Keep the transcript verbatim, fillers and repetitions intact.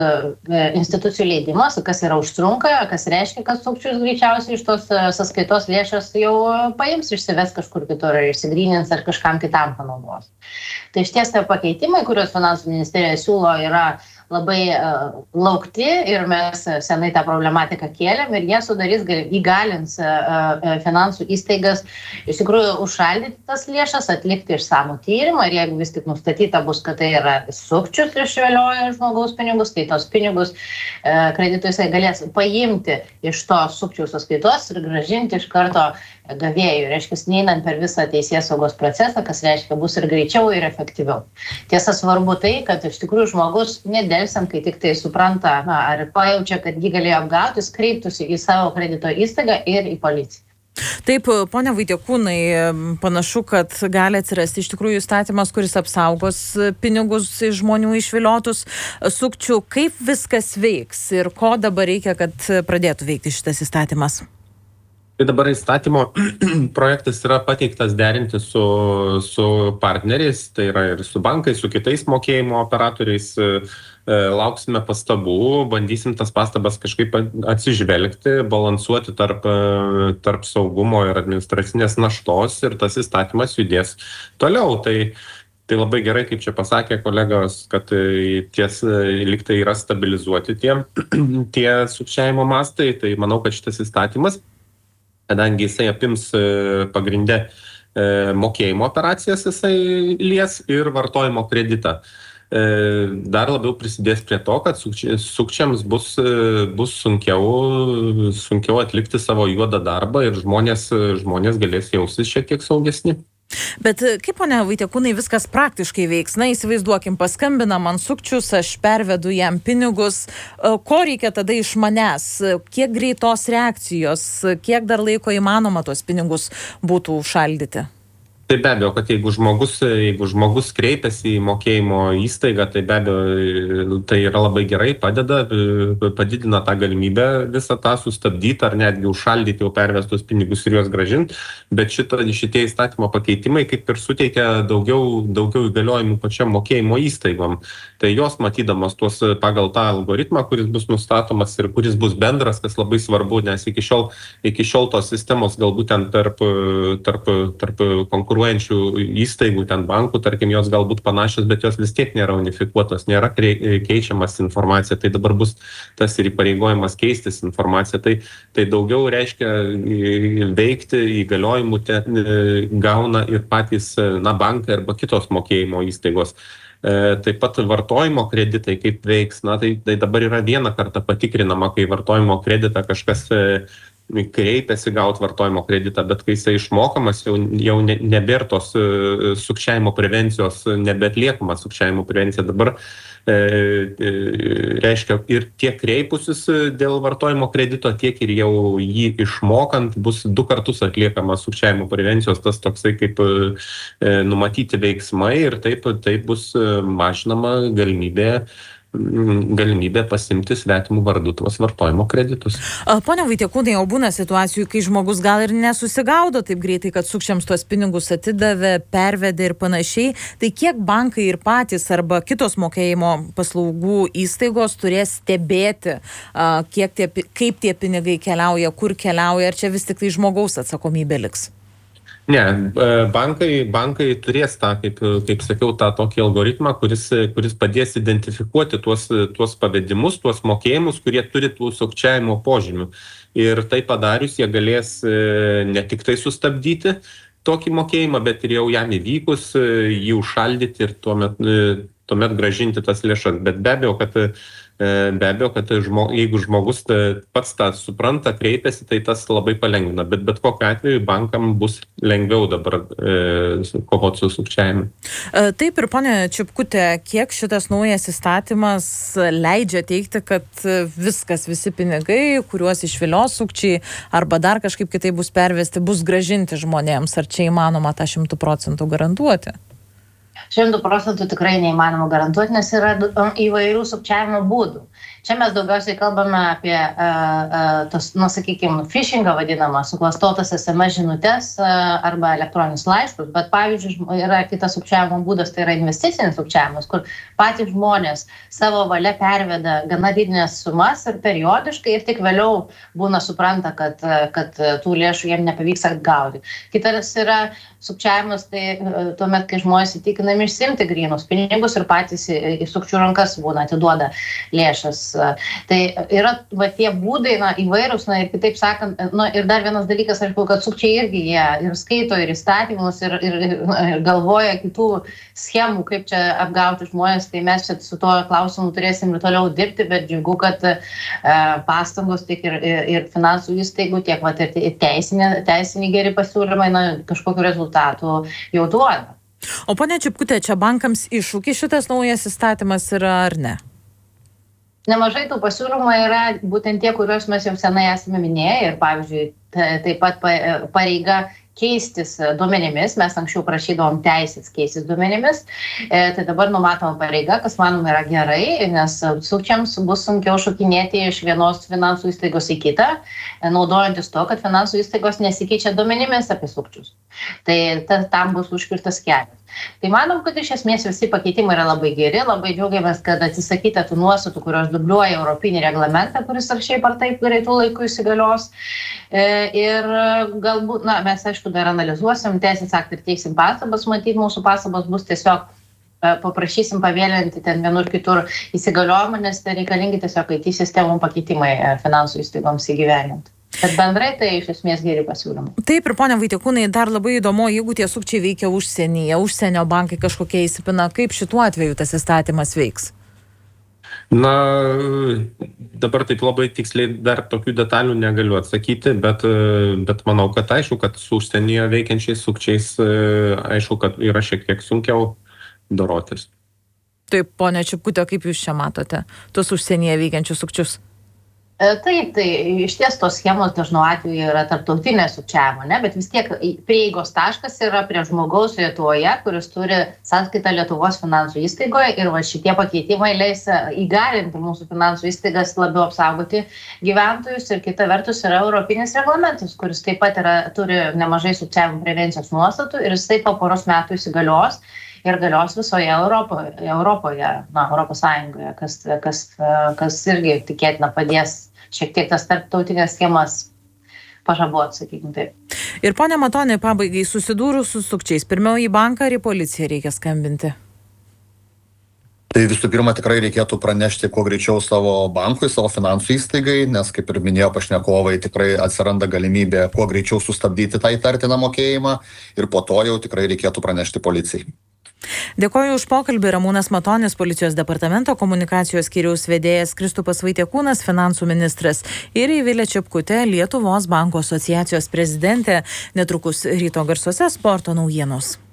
institucijų leidimas, kas yra užtrunka, kas reiškia, kad sukčius greičiausiai iš tos sąskaitos lėšas jau paims, išsives kažkur kitur, ar išsigrynins, ar kažkam kitam panaudos. Tai išties tie pakeitimai, kuriuos Finansų ministerija siūlo, yra labai uh, laukti ir mes senai tą problematiką kėlėm ir jie sudarys, įgalins uh, finansų įstaigas iš tikrųjų užšaldyti tas lėšas, atlikti išsamų tyrimą ir jeigu vis tik nustatyta bus, kad tai yra sukčius išvilioja žmogaus pinigus, tai tos pinigus uh, kreditų jisai galės paimti iš to sukčių sąskaitos ir grąžinti iš karto gavėjų, reiškia, neįnant per visą teisėsaugos procesą, kas reiškia bus ir greičiau, ir efektyviau. Tiesa, svarbu tai, kad iš tikrųjų žmogus nedelsiant, kai tik tai supranta, na, ar pajaučia, kad jį galėjo apgauti, jis kreiptųsi į savo kredito įstaigą ir į policiją. Taip, ponia Vaitiekūnai, panašu, kad gali atsirasti iš tikrųjų įstatymas, kuris apsaugos pinigus iš žmonių išviliotus sukčių. Kaip viskas veiks ir ko dabar reikia, kad pradėtų veikti šitas įstatymas? Tai dabar įstatymo projektas yra pateiktas derinti su, su partneriais, tai yra ir su bankais, su kitais mokėjimo operatoriais. Lauksime pastabų, bandysim tas pastabas kažkaip atsižvelgti, balansuoti tarp, tarp saugumo ir administracinės naštos ir tas įstatymas judės toliau. Tai Tai labai gerai, kaip čia pasakė kolegos, kad ties liktai yra stabilizuoti tie, tie sukčiavimo mastai. Tai manau, kad šitas įstatymas, kadangi jisai apims pagrindę mokėjimo operacijas, jisai lies ir vartojimo kreditą. Dar labiau prisidės prie to, kad sukčiams bus, bus sunkiau, sunkiau atlikti savo juodą darbą ir žmonės, žmonės galės jaustis šiek tiek saugesni. Bet kaip, ponia Vaitiekūnai, viskas praktiškai veiks? Na, įsivaizduokim, paskambina man sukčius, aš pervedu jam pinigus. Ko reikia tada iš manęs? Kiek greitos reakcijos? Kiek dar laiko įmanoma tuos pinigus būtų užšaldyti? Tai be abejo, kad jeigu žmogus, jeigu žmogus kreipiasi į mokėjimo įstaigą, tai be abejo, tai yra labai gerai, padeda, padidina tą galimybę visą tą sustabdyti ar netgi užšaldyti jau pervestus pinigus ir juos grąžinti, bet šito, šitie įstatymo pakeitimai kaip ir suteikia daugiau, daugiau įgaliojimų pačiam mokėjimo įstaigom. Tai jos matydamos tuos pagal tą algoritmą, kuris bus nustatomas ir kuris bus bendras, kas labai svarbu, nes iki šiol, iki šiol tos sistemos galbūt ten tarp, tarp, tarp konkuruojančių įstaigų, ten bankų, tarkim, jos galbūt panašios, bet jos vis tiek nėra unifikuotos, nėra keičiamas informacija, tai dabar bus tas ir įpareigojimas keistis informacija, tai, tai daugiau reiškia veikti įgaliojimų ten gauna ir patys, na, bankai arba kitos mokėjimo įstaigos. Taip pat vartojimo kreditai kaip veiks, na, tai, tai dabar yra vieną kartą patikrinama, kai vartojimo kreditą kažkas kreipiasi gauti vartojimo kreditą, bet kai jisai išmokamas, jau, jau ne, nebėra tos sukčiavimo prevencijos, nebeatliekama sukčiavimo prevencija. Dabar e, e, reiškia ir tiek kreipusis dėl vartojimo kredito, tiek ir jau jį išmokant bus du kartus atliekama sukčiavimo prevencijos, tas toksai kaip e, numatyti veiksmai ir taip, taip bus mažinama galimybė galimybę pasimti svetimų vardų tuos vartojimo kreditus. Pone Vaitiekūnai, o būna situacijų, kai žmogus gal ir nesusigaudo taip greitai, kad sukčiams tuos pinigus atidavė, pervedė ir panašiai. Tai kiek bankai ir patys arba kitos mokėjimo paslaugų įstaigos turės stebėti, kiek tie, kaip tie pinigai keliauja, kur keliauja, ar čia vis tik tai žmogaus atsakomybė liks? Ne, bankai, bankai turės tą, kaip, kaip sakiau, tą tokį algoritmą, kuris, kuris padės identifikuoti tuos, tuos pavedimus, tuos mokėjimus, kurie turi tų sukčiavimo požymių. Ir tai padarius, jie galės ne tik tai sustabdyti tokį mokėjimą, bet ir jau jam įvykus jį užšaldyti ir tuomet, tuomet grąžinti tas lėšas. Bet be abejo, kad Be abejo, kad žmo, jeigu žmogus pats tą supranta, kreipiasi, tai tas labai palengvina. Bet bet kokiu atveju bankam bus lengviau dabar e, kovoti su sukčiavimu. Taip ir ponia Čipkute, kiek šitas naujas įstatymas leidžia teikti, kad viskas, visi pinigai, kuriuos išvilios sukčiai arba dar kažkaip kitaip bus pervesti, bus grąžinti žmonėms? Ar čia įmanoma tą šimtų procentų garantuoti? Šimtų procentų tikrai neįmanoma garantuoti, nes yra įvairių sukčiavimo būdų. Čia mes daugiausiai kalbame apie, uh, uh, tos, nu, sakykime, phishingą vadinamą, suklastotas es em es žinutės uh, arba elektroninius laiškus, bet pavyzdžiui, yra kitas sukčiavimo būdas, tai yra investicinis sukčiavimas, kur patys žmonės savo valia perveda gana didelės sumas ir periodiškai ir tik vėliau būna supranta, kad, kad tų lėšų jiem nepavyks atgauti. Kitas yra sukčiavimas, tai uh, tuomet, kai žmonės įtikinami išsimti grynus pinigus ir patys į, į sukčių rankas būna atiduoda lėšas. Tai yra va, tie būdai na, įvairūs, na, ir kitaip sakant, na, ir dar vienas dalykas, aišku, kad sukčiai irgi jie ir skaito, ir įstatymus, ir, ir, ir galvoja kitų schemų, kaip čia apgauti žmonės, tai mes čia su tuo klausimu turėsim ir toliau dirbti, bet džiugu, kad e, pastangos tiek ir, ir, ir finansų įstaigų, tiek va, ir teisinė, teisiniai geri pasiūlymai, na, kažkokiu rezultatu jau duoda. O ponia Čipkute, čia bankams iššūkis šitas naujas įstatymas yra ar ne? Nemažai tų pasiūlymų yra būtent tie, kuriuos mes jau senai esame minėję ir, pavyzdžiui, taip pat pareiga keistis duomenimis, mes anksčiau prašydavom teisės keistis duomenimis, e, tai dabar numatoma pareiga, kas manom yra gerai, nes sukčiams bus sunkiau šokinėti iš vienos finansų įstaigos į kitą, naudojantis to, kad finansų įstaigos nesikeičia duomenimis apie sukčius. Tai ta, tam bus užkirtas kelias. Tai manom, kad iš esmės visi pakeitimai yra labai geri, labai džiaugiamės, kad atsisakyta tų nuostatų, kurios dubliuoja europinį reglamentą, kuris ar šiaip ar taip greitų laikų įsigalios. E, ir galbūt, na, mes aišku dar analizuosim teisės aktą ir teiksim pastabas, matyt, mūsų pastabas bus tiesiog e, paprašysim pavėlinti ten vienur kitur įsigaliojimą, nes tai reikalingi tiesiog I T sistemų pakeitimai e, finansų įstaigoms įgyvendinti. Bet bendrai tai iš esmės geri pasiūlymai. Taip, ir ponia Vaitiekūnai, dar labai įdomu, jeigu tie sukčiai veikia užsienyje, užsienio bankai kažkokie įsipina, kaip šituo atveju tas įstatymas veiks? Na, dabar taip labai tiksliai dar tokių detalių negaliu atsakyti, bet, bet manau, kad aišku, kad su užsienyje veikiančiais sukčiais, aišku, kad yra šiek tiek sunkiau dorotis. Taip, ponia Čipkute, kaip jūs čia matote, tuos užsienyje veikiančius sukčius? Taip, tai iš ties tos schemos dažnu atveju yra tarptautinė sukčiavimo, ne, bet vis tiek prieigos taškas yra prie žmogaus Lietuvoje, kuris turi sąskaitą Lietuvos finansų įstaigoje ir va šitie pakeitimai leis įgalinti mūsų finansų įstaigas labiau apsaugoti gyventojus ir kita vertus yra europinis reglamentas, kuris taip pat yra, turi nemažai sukčiavimo prevencijos nuostatų ir jis taip po poros metų įsigalios ir galios visoje Europoje, Europoje na, Europos Sąjungoje, kas, kas, kas irgi tikėtina padės šiek tiek tas tarptautinės schemas pažaboti, sakykime taip. Ir ponia Matonė, pabaigai susidūrus su sukčiais, pirmiau į banką ar į policiją reikia skambinti? Tai visų pirma, tikrai reikėtų pranešti kuo greičiau savo bankui, savo finansų įstaigai, nes, kaip ir minėjo pašnekovai, tikrai atsiranda galimybė kuo greičiau sustabdyti tą įtartiną mokėjimą ir po to jau tikrai reikėtų pranešti policijai. Dėkoju už pokalbį. Ramūnas Matonis, policijos departamento komunikacijos skyriaus vedėjas, Kristupas Vaitiekūnas, finansų ministras ir Eivilė Čipkutė, Lietuvos bankų asociacijos prezidentė. Netrukus ryto garsuose sporto naujienos.